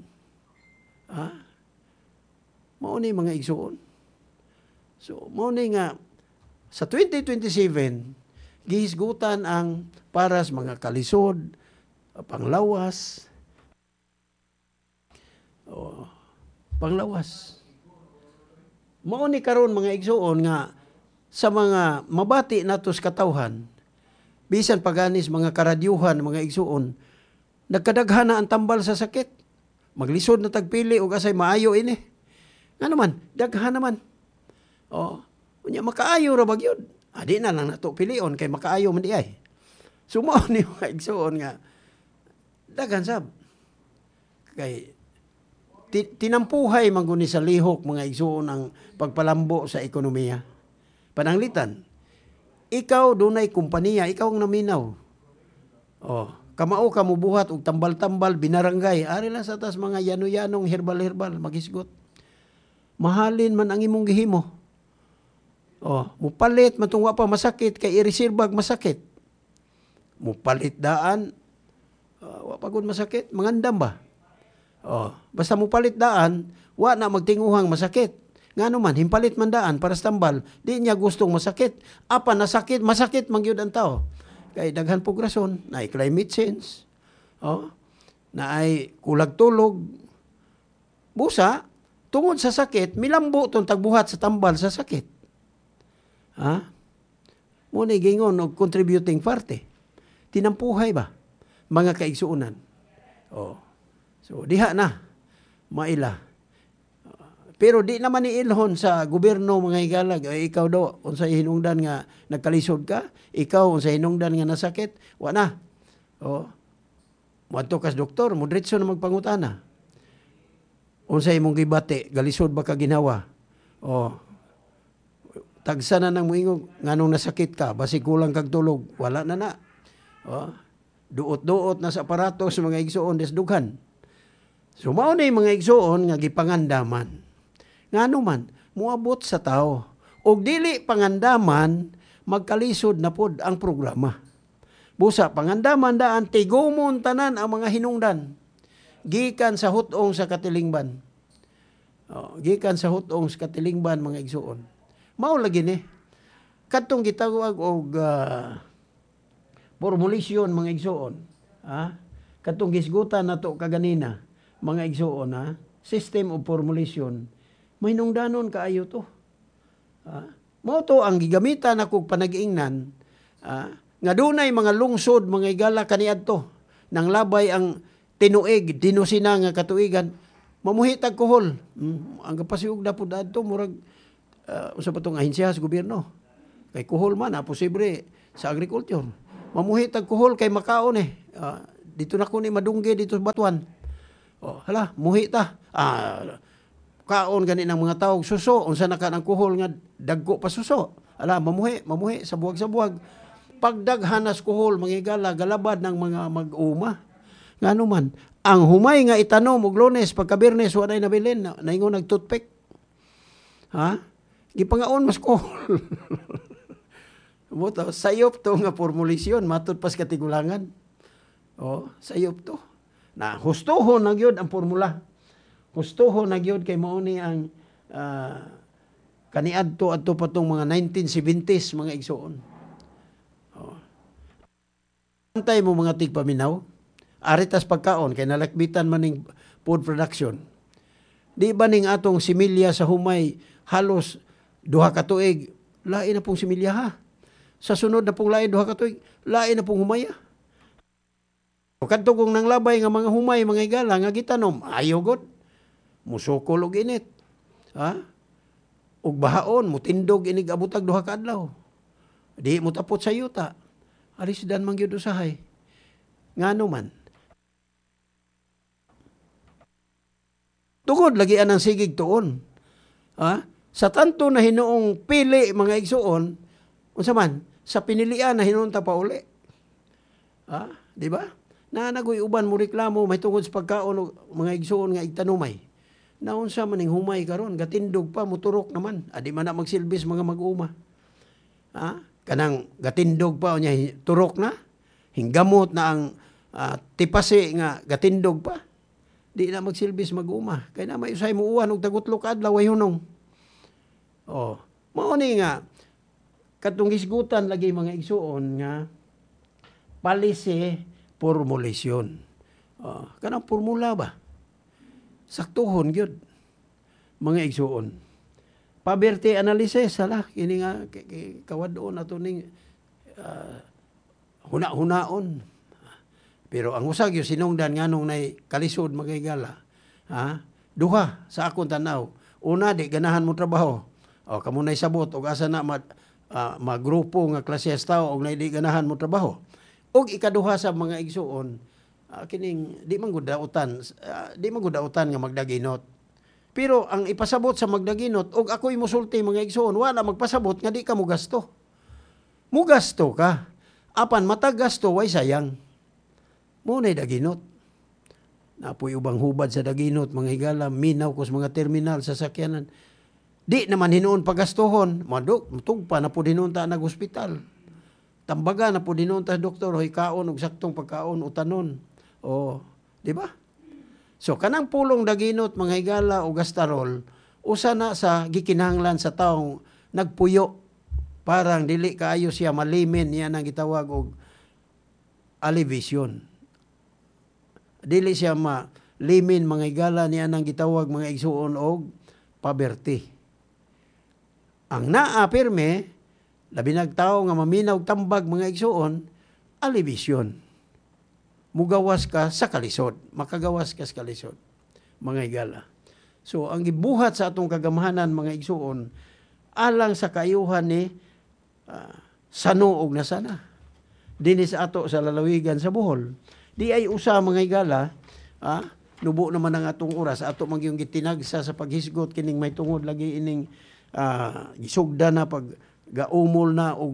C: Mao ni mga igsuon. So, mao ni nga sa 2027 gihisgutan ang paras mga kalisod, panglawas, panglawas. Mao ni karon mga igsuon nga sa mga mabati natos katawhan, bisan paganis mga karadyuhan, mga igsuon, nagkadaghan na ang tambal sa sakit. Maglisod na tagpili o kasay maayo ini. Nga naman, daghan naman. Unya makaayo ra bagyod. Di na lang nato pilion kay makaayo man di ay. Sumao ni mga igsuon nga daghan sab. Kay tinampuhay man guni sa lihok mga igsuon ang pagpalambo sa ekonomiya. Pananglitan, ikaw dunay kumpanya, ikaw ang naminaw. Kamao ka mubuhat og tambal-tambal binaranggay, ari lang sa tas mga yano-yanong herbal-herbal magisgot. Mahalin man ang imong gihimo. Mupalit matong wa pa masakit kay i-reserbag masakit. Mupalit daan wa pagod masakit, mangandam ba? Basta mupalit daan, wa na magtinguhang masakit. Ngano man, himpalit man daan para sa tambal, di niya gustong masakit. Apa nasakit, masakit mangyud ang tao. Kay daghan pog rason, na climate change, na ay kulag tulog. Busa, tungod sa sakit, milambo tong tagbuhat sa tambal sa sakit. Muna gingon og contributing parte. Tinampuhay ba? Mga kaigsuunan. So, diha na, maila. Pero di naman niilhon sa gobyerno mga higalag, ikaw daw, unsay hinungdan nga nagkalisod ka, ikaw unsay hinungdan nga nasakit, wa na. Muadto kas doktor, modretso na magpangutana. Unsay imong gibati, galisod ba ka ginawa? Tagsa na nang muingog, nganong nasakit ka, basi kulang kag tulog, wala na na. Duot-duot na sa aparatos mga igsuon des dughan. So mao na yung mga igsuon nga gipangandaman. Ngano man, muabot sa tao. Og dili pangandaman, magkalisod na pod ang programa. Busa, pangandaman daan, tigumon tanan ang mga hinungdan. Gikan sa hutong sa katilingban. Gikan sa hutong sa katilingban, mga igsuon. Mao lagi ni. Katong gitawag og formulasyon, mga igsuon. Katong gisgutan nato kaganina, mga igsuon, system of formulation. May nungdanon kaayo to. Mao to ang gigamitan ako panag-ingnan nga dunay mga lungsod, mga igala kaniadto nang labay ang tinuig, dinusina nga katuigan, mamuhi tag kuhol. Ang kapasiug na pud adto murag usa pa tong ahensya sa gobyerno. Kay kuhol man posible sa agriculture. Mamuhi tag kuhol kay makaon dito na ko ni madungge dito sa Batuan. Hala, muhi ta. Kaon gani ng mga tao suso, unsa na ka ng kuhol nga dagko pa suso. Ala, mamuhi sa buwag. Pagdaghanas kuhol, mga igala, galabad ng mga mag-uma. Ngano man, ang humay nga itanom og Lunes, pagka Biyernes, walay nabilin, naingon nag-toothpick. Gipangaon mas kuhol. Buto, sayop to nga formulasyon, matod pas katigulangan. Sayop to. Na hustuhon na gyud ang formula. Hustuhon na gyud kay mao ni ang Kaniadto adto pa tong mga 1970s mga igsoon. Antay mo mga tigpaminaw, aritas pagkaon kay nalakbitan man ning food production. Di ba ning atong similya sa humay halos duha ka tuig, lain na pong similya ha. Sa sunod na pong lain duha ka tuig, lain na pong humaya. Kadto kung nang labay nga mga humay mga igala nga gitanom, ayo god. Musukol og init. Ha? Og bahaon, mutindog inig abutag duha ka adlaw. Di mo tapot sa yuta. Alisdan man gyud usahay. Ngano man. Tungod lagi anang sigig tuon. Ha? Sa tanto na hinuong pili mga igsuon, unsa man, sa pinilian na hinuon ta pa uli. Ha? Di ba? Na nagoy uban mo reklamo may tungod sa pagkaon mga igsuon nga igtanumay. Naunsa man ning humay karon, gatindog pa muturok naman. Adi man na magsilbis mga mag-uma. Ha? Kanang gatindog pa unya turok na, hinggamot na ang tipasi nga gatindog pa. Di na magsilbis mag-uma. Kaya na may usay mo uwan og tagutlok adlaw ay hunong. Oh, mao ni nga katong gisgutan lagi mga igsuon nga policy formulation. Oh, kanang formula ba? Saktuhon gyud mga igsuon. Poverty analysis sala kini nga kawadon ato ning huna-hunaon. Pero ang usag yung sinungdan nganong nay kalisod magigala. Ha? Duha sa akong tanaw. Una di ganahan mo trabaho. O kamo nay sabot og asa na magrupo nga klase tao og nay di ganahan mo trabaho. Og ikaduha sa mga igsuon kining di man gud dautan nga magdaginot. Pero ang ipasabot sa magdaginot, og ako'y musulti mga igsoon, wala magpasabot nga di ka mugasto. Mugasto ka. Apan matagasto, way sayang. Muna'y daginot. Napoy ubang hubad sa daginot, mga higala, minaw kus mga terminal sa sakyanan. Di naman hinuon pagastohon. Tugpa na po hinuon ta nag-hospital. Tambaga na po hinuon ta doktor, hoy kaon, og saktong pagkaon, utanon. O, di ba? So, kanang pulong daginot, mga higala o gastarol, usa na sa gikinahanglan sa taong nagpuyo. Parang dili kaayo siya malimin, yan ang gitawag og alivision. Dili siya malimin, mga higala, yan ang gitawag mga igsuon og poverty. Ang naapirme, labi nagtao nga maminaw tambag mga igsuon, alivision. Mugawas ka sa kalisod. Makagawas ka sa kalisod. Mga igala. So, ang gibuhat sa atong kagamahanan, mga igsuon, alang sa kaayuhan ni sanuog na sana. Dinis ato sa lalawigan sa Bohol. Di ay usa, mga igala, nubo naman ang atong oras. Ato magyong gitinagsa sa paghisgot, kining may tungod lagi ining gisugda na pag gaumol na o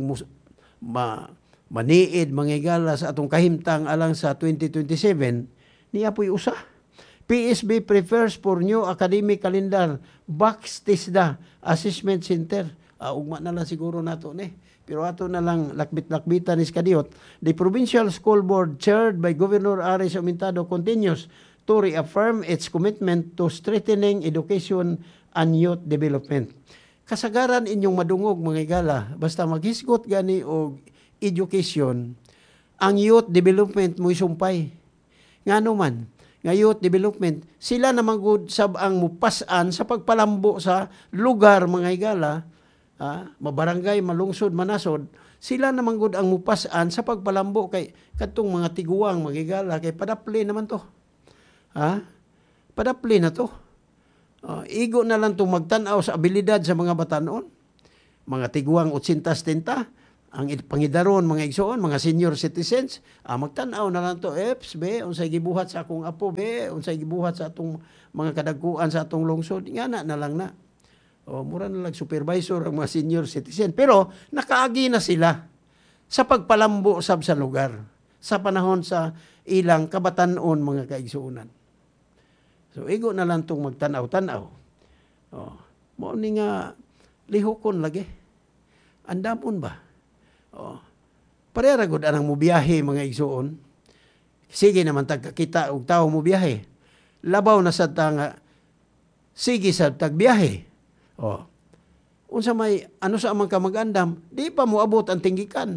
C: maniid mga igala sa atong kahimtang alang sa 2027 niya po'y usa. PSB prefers for new academic calendar box TISDA assessment center. Ugma na lang siguro nato ni. Pero ato na lang lakbit-lakbitan is kadiot. The Provincial School Board chaired by Governor Aris Humintado continues to reaffirm its commitment to strengthening education and youth development. Kasagaran inyong madungog mga igala basta maghisgot gani og education, ang youth development mo isumpay. Ngano man, nga youth development, sila naman good sab ang mupasan sa pagpalambo sa lugar mga higala, mabarangay, malungsod, manasod, sila naman good ang mupasan sa pagpalambo kay katong mga tiguang mga higala, kay padapli naman to. Padapli na to. Igo na lang itong magtanaw sa abilidad sa mga batanon. Mga tiguang 80-70, ang pangidaron mga igsoon, mga senior citizens, magtanaw na lang to, unsay gibuhat sa akong apo, unsay gibuhat sa atong mga kadagkuan sa atong lungsod, nga na lang na. Mura na lang supervisor ang mga senior citizen. Pero nakaagi na sila sa pagpalambo sab sa lugar, sa panahon sa ilang kabatanon mga kaigsuunan. So, igo na lang itong magtanaw-tanaw. Mo ni nga lihokon lagi. Andamon ba? Parera gud anang mo biyahe mga igsuon. Sige naman tagkakita og tao mo biyahe. Labaw na sa tanga sige sa tagbiyahe. unsa may ano sa amang kamag-andam, di pa moabot ang tinggikan.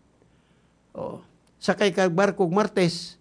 C: Sakay kag barkog Martes.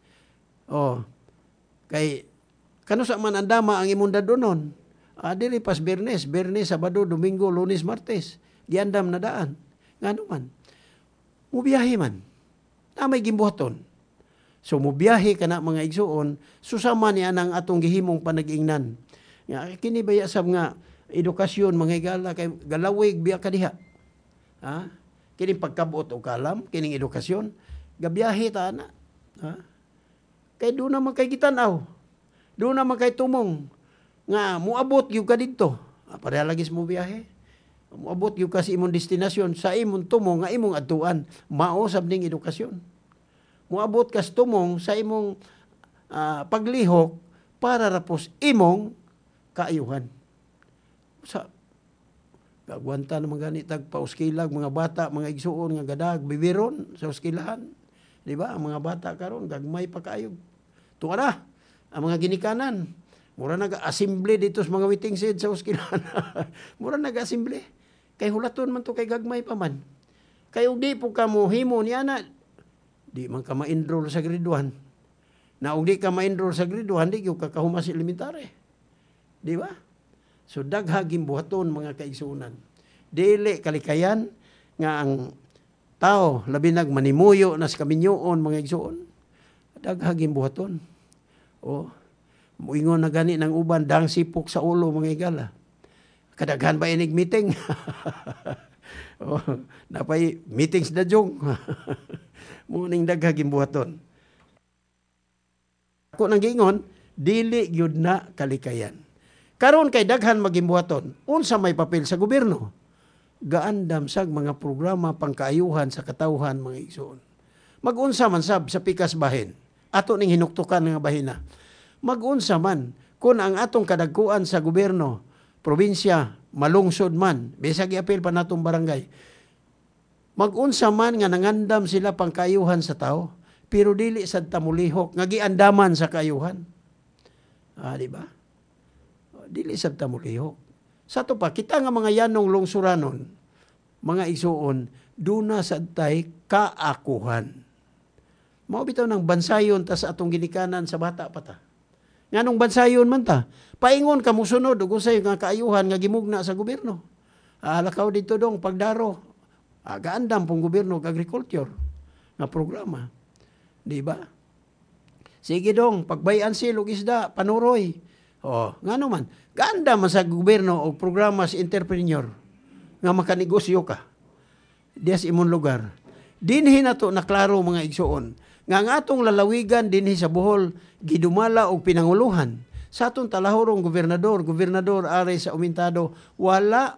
C: Kay kano sa man andama ang imong dadonon. Dili pas Biyernes, Sabado, Domingo, Lunes, Martes. Giandam na daan. Ngano man. Mubiyahe man. May gimbuhaton. So mubiyahe kana mga igsuon, susama niya nang atong gihimong panag-ingnan. Kini baya sab nga edukasyon mga higala kay galawig biya kadiha. Kini pagkabot o kalam, kining edukasyon, gabiyahe ta na. Kay doon naman kay kitanaw. Doon naman kay tumong. Nga, muabot yung ka dito. Pareha lagi mo biyahe. Muabot yung ka sa imong destinasyon, sa imong tumong, nga imong atuan. Maosab ning edukasyon. Muabot ka sa tumong, sa imong paglihok, para rapos imong kaayuhan. Sa gagwanta naman ganit pauskilag, mga bata, mga igsuon, nga gadag, bibiron sa uskilahan. Di ba? Ang mga bata karon gagmay pa kaayog. Tuwa na, ang mga ginikanan. Mura nag-assembly dito sa mga waiting shed sa uskilahan. Mura nag-assembly. Kay hulaton man to kay gagmay pa man. Kay ug di po ka mo himo niya na, di man ka ma-enroll sa grade 1. Na ug di ka ma-enroll sa grade 1, di ka kahumas elementary. Di ba? So daghaging buhaton mga kaigsunan. Dili kalikayan nga ang tao labi manimuyo na sa kaminyoon mga igsuon. Daghaging buhaton. Muingon na gani ng uban dang sipok sa ulo mga igala. Kadaghan ba inig meeting? Napay meetings na jong. Muning daghaging buhaton. Ako nang giingon, dili gyud na kalikayan. Karon kay daghan magimbuhaton, unsa may papel sa gobyerno? Gaandam sag mga programa pangkaayuhan sa katawhan mga igsoon. Mag-unsa man sab sa pikas bahin. Ato ning hinuktukan nga bahina. Mag-unsa man kun ang atong kadagkuan sa gobyerno, probinsya, malungsod man, bisag i-apil pa natong barangay. Mag-unsa man nga nangandam sila pangkaayuhan sa tao, pero dili sad tamulihok nga giandaman sa kaayuhan. Di ba? Dili sad tamulihok. Sa to pa, kita nga mga yanong lungsuranon, mga igsuon, duna sad tay kaakuhan. Mao bitaw ng bansayon ta sa atong ginikanan sa bata pa ta. Nganong bansayon man ta? Paingon ka musunod ug usay nga kaayuhan nga gimugna sa gobyerno. Lakaw dito dong pagdaro. Gaandam pong gobyerno ug agriculture nga programa. Di ba? Sige dong, pagbayan sil og isda, panuroy. Ngano man, gaanda man sa gobyerno og programa sa entrepreneur nga makanegosyo ka. Dias imong lugar. Dinhi nato na klaro mga igsuon nga ang atong lalawigan dinhi sa Bohol gidumala og pinanguluhan sa atong talahorong gobernador aray sa Umintado, wala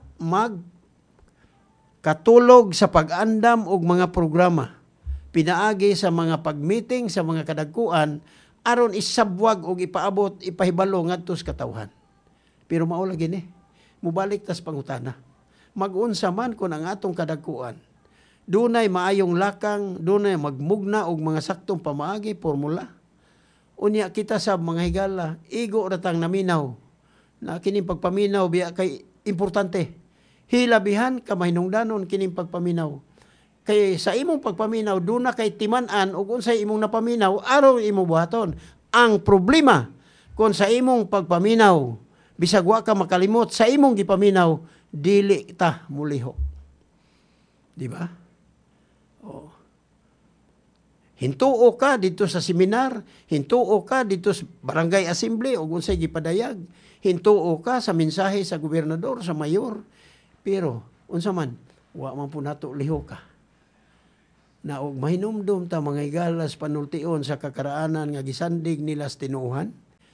C: katulog sa pag-andam og mga programa. Pinaagi sa mga pag-meeting sa mga kadagkuan aron isabwag og ipaabot, ipahibalo ngadto sa katawhan. Pero mao lagi ni, mubalik tas pangutana. Mag-unsa man kun ang atong kadagkuan dunay maayong lakang, dunay magmugna og mga saktong pamaagi, formula. Unya kita sa mga higala, igo ratang naminaw. Na kining pagpaminaw biya kay importante. Hilabihan ka mahinungdanon kining pagpaminaw. Kay sa imong pagpaminaw, duna kay timan-an ug unsay imong napaminaw, aron imo buhaton. Ang problema, kung sa imong pagpaminaw, bisag wa ka makalimot, sa imong gipaminaw, dili ta mulihok. Di ba? Hintuo ka dito sa seminar, hintuo ka dito sa barangay assembly o unsay gipadayag, hintuo ka sa mensahe sa gobernador, sa mayor. Pero unsa man, wa man po nato liho ka. Na og mahinumdum ta mga igalas panultion sa kakaraanan nga gisandig nila sa tinuuhan.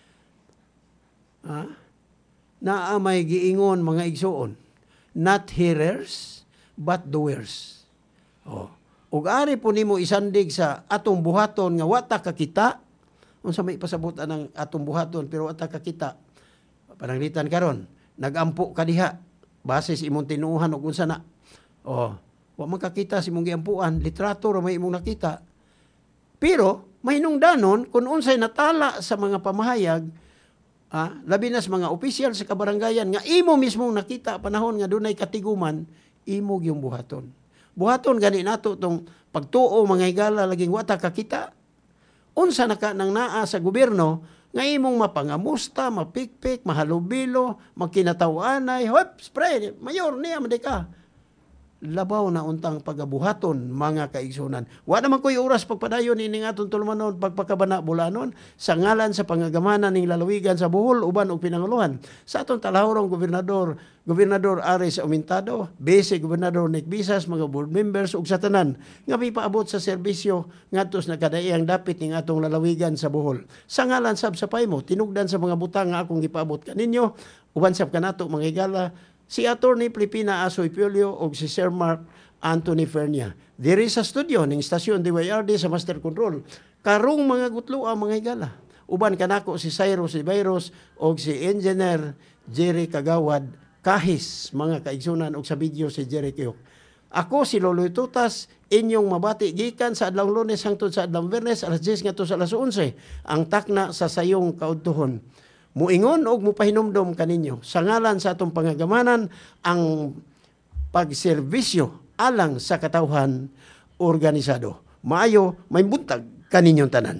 C: Naa may giingon mga igsuon, not hearers but doers. Ug ari po nimo isandig sa atong buhaton nga wata kakita, unsa may pasabutan ng atong buhaton pero wata kakita. Pananglitan karon, nagampo ka diha base sa imong tinuuhan ug unsa na. Wa man kakita sa imong giampuan, litrato ra may imong nakita. Pero mahinungdanon kung unsay natala sa mga pamahayag, labi nas mga opisyal sa kabaranggayan nga imo mismo nakita panahon nga dunay katiguman, imo gyung buhaton. Buhaton gani nato tong pagtuo mga higala laging wata kakita. Unsa na ka nang naa sa gobyerno nga imong mapangamusta, mapikpik, mahalubilo, magkinatawanay, hop, spray, mayor niya madika. Labaw na untang pagabuhaton mga kaigsunan. Wa naman ko'y oras pagpadayon ining atong tulumanon pagpakabana bulanon sa ngalan sa pangagamanan ning lalawigan sa Bohol uban og pinanguluhan sa atong talahorong gobernador Ares Aumentado, Vice Gobernador Nick Visas, mga board members ug sa tanan nga mipaabot sa serbisyo ngadto sa nakadaiyang dapit ning atong lalawigan sa Bohol. Sa ngalan sab sa paymo tinugdan sa mga butang nga akong gipaabot kaninyo uban sab kanato mga higala si Attorney Pilipina Asoy Piolio o si Sir Mark Anthony Fernia. Diri sa studio ning stasyon DYRD sa Master Control. Karong mga gutlo ang mga higala. Uban kanako si Cyrus Ibairos o si Engineer Jerry Kagawad kahis mga kaigsunan og sa video si Jerry Kiyok. Ako si Loloy Tutas, inyong mabati gikan sa adlaw Lunes hangtod sa adlaw Biyernes alas 10 ngadto sa alas 11 ang takna sa sayong kaudtuhon. Muingon og mupahinumdom kaninyo sa ngalan sa atong pangagamanan ang pagserbisyo alang sa katawhan organisado. Maayo may buntag kaninyong tanan.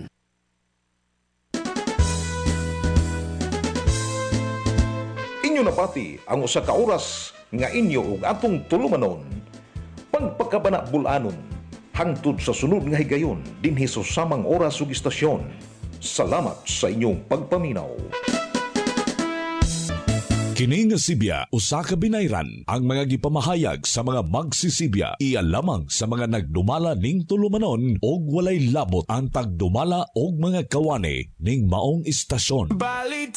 B: Inyo napati ang usa ka oras nga inyo ug atong tulumanon. Pagpakabana bulanon hangtod sa sunod nga higayon dinhi sa samang oras ug istasyon. Salamat sa inyong pagpaminaw.
A: Kini nga Sibya usa ka binayran ang mga gipamahayag sa mga magsisibya iya lamang sa mga nagdumala ning tulumanon og walay labot ang pagdumala og mga kawani ning maong istasyon.